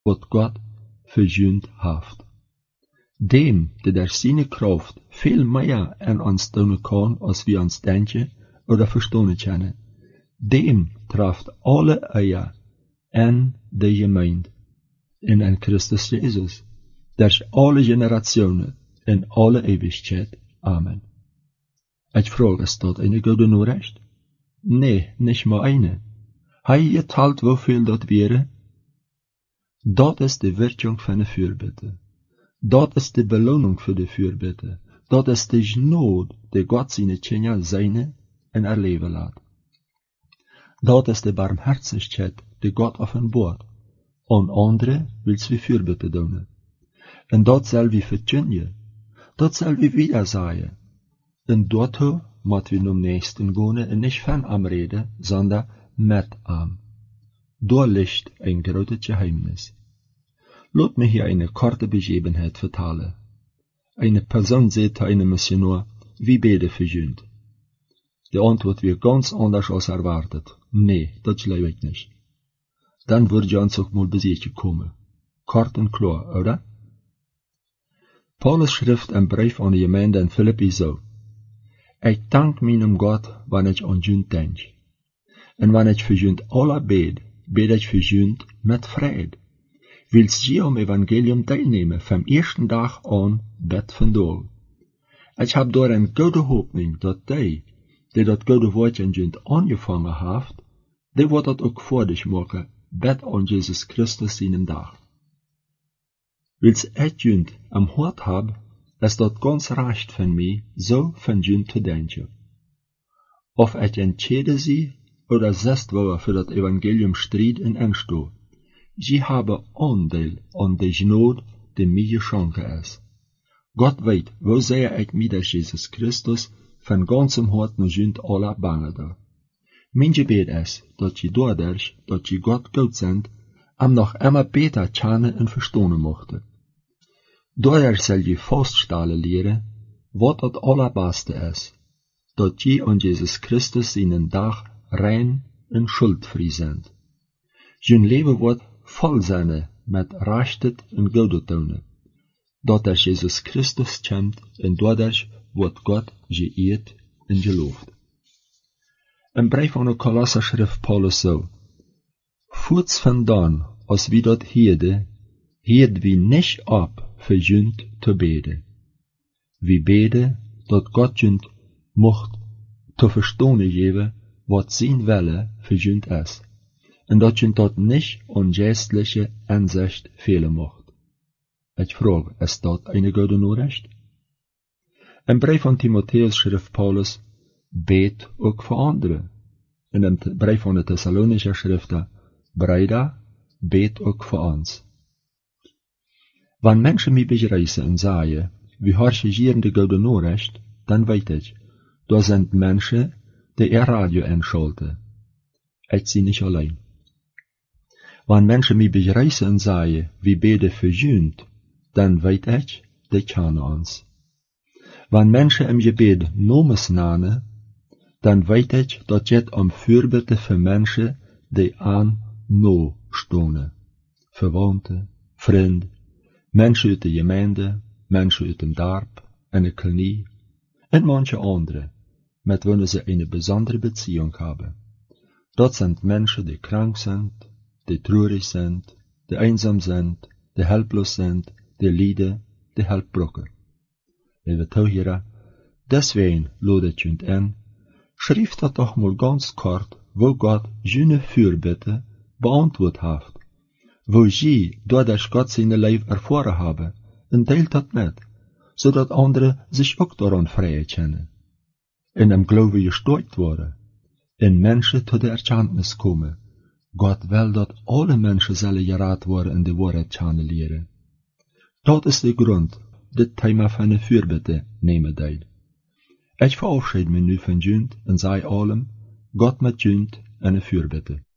wat God verzoend heeft. Dem, die der seine Kraft veel meer aan ons doen kan, als we ons denken oder verstehen können, dem treft alle eier en de gemeinde in Christus Jesus, durch alle Generationen in alle Ewigkeit. Amen. Ich frage, ist dort eine gute Nachricht? Nee, nicht mal eine. Hij geteilt, wofür dat wäre? Dat ist die Wirkung von der Fürbitte. Dat ist die Belohnung für die Fürbitte. Dat ist die Gnade, die Gott seine Kinder seine en erleben lässt. Dat ist die Barmherzigkeit, die Gott offenbart. Und andere will's wie Fürbitte doen. En dat soll wie verkündigen. Dat soll wie wieder sagen. En dazu moet we zum Nächsten gehen en nicht von am reden, sondern mit am. Da liegt ein großes Geheimnis. Lass mich hier eine kurze Begebenheit vertellen. Eine Person sagt einem Missionar, wie bete verjünt. Die Antwort wird ganz anders als erwartet. Nee, das glaube ich nicht. Dann würde uns auch mal besiegen kommen. Kort und klar, oder? Paulus schrift een brief aan de gemeente in Philippi zo. Ik dank meinem Gott, wanneer ik aan jünt denk. En wanneer ik voor jünt alle bid, bid ik voor jünt met vrede. Wils je am Evangelium teilnehmen, vom ersten Tag an bed vandaag. Ich hab door een goede hoopning, dat die dat goede woord in jünt angefangen heeft, die wordt dat ook voordig maken, bed aan Jesus Christus in een dag. Wils ik jünt am hart hab, is dat ganz recht van mij, zo van jünt te denken. Of ik entscheide sie, oder zest wou für dat Evangelium strijd en engsto. Sie haben Anteil an der Gnade, die mir geschenkt ist. Gott weet, wo sehr ich mir durch Jesus Christus von ganzem Hart noch jünt alle bange da. Mein Gebet ist, dass sie dadurch, dass sie Gott gut sind, am noch immer besser kennen und verstehen mochten. Dadurch soll je feststellen lehren, was das Allerbeste ist, dass sie an Jesus Christus in den Tag rein und schuldfrei sind. Hun Leben wird voll sein mit Rechtet und Gute tun, dat er Jesus Christus kennt und dadurch wird Gott geehrt und gelobt. Im Brief an die Kolosser schrift Paulus so: Voorts vandaan, als wie dat heerde wie nicht ab für jünt te beden. Wie beden, dat Gott jünt mocht te verstaan geven, wat zijn Welle für jünt ist. En dat je dat nicht an geistliche Ansicht fehlen macht. Ich frage, ist dat eine gute Nachricht? Im Brief an Timotheus schrift Paulus, bet ook für andere. In dem Brief an die Thessalonicher schrift Brüder, bet ook für uns. Wenn Menschen mich begreifen und sagen, wie harchigieren die gute Nachricht, dann weiß ich, da sind Menschen, die ihr Radio einschalten. Ich sie nicht allein. Wenn Menschen mich begreifen und sagen, wie bete verjünt, dann weet ich, die kennen uns. Wenn Menschen im Gebet Nomes nennen, dann weet ich, dass jetzt am Fürbitte für Menschen, die an no stehen. Verwandte, Freunde, Menschen aus der Gemeinde, Menschen aus dem Dorf, eine Kolonie und manche andere, mit denen sie eine besondere Beziehung haben. Dort sind Menschen, die krank sind, die traurig sind, die einsam sind, die helplos sind, die lijden, die hulp brokken. Lieve toehoorder, deswegen lade ich euch an, schrijf dat doch mal ganz kort, wo Gott jene Fürbitte beantwortet hat, wo sie, dadurch Gott seine Leben erfahren haben, und teilt dat mit, zodat andere sich auch daran freien können. In dem Glaube gestärkt worden, in Menschen zu der Erkenntnis kommen, Gott will, dat alle Menschen zullen geraad worden in de Wahrheit kennen. Dat is de Grund, dit Thema van de Fürbitte nemen deed. Ich verabschiede mich nu von Jünt und sei allem, Gott mit Jünt eine Fürbitte.